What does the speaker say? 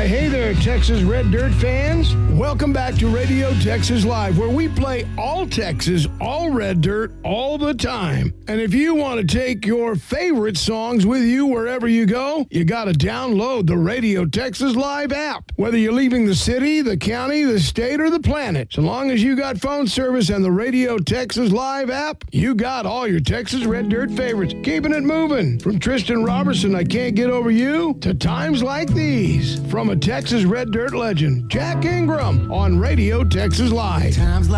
Hey there, Texas Red Dirt fans. Welcome back to Radio Texas Live, where we play all Texas, all Red Dirt, all the time. And if you want to take your favorite songs with you wherever you go, you got to download the Radio Texas Live app. Whether you're leaving the city, the county, the state, or the planet, so long as you got phone service and the Radio Texas Live app, you got all your Texas Red Dirt favorites. Keeping it moving. From Tristan Robertson, I Can't Get Over You, to Times Like These. From a Texas Red Dirt legend, Jack Ingram, on Radio Texas Live. Times like